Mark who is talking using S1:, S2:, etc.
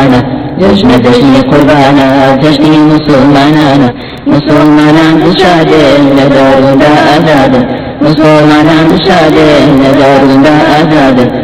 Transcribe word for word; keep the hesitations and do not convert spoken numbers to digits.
S1: kurbana, jeshne jeshne kurbana, jeshni Müslümanana, Müslümanan dışarıda ne darında azadı, Müslümanan dışarıda ne darında azadı.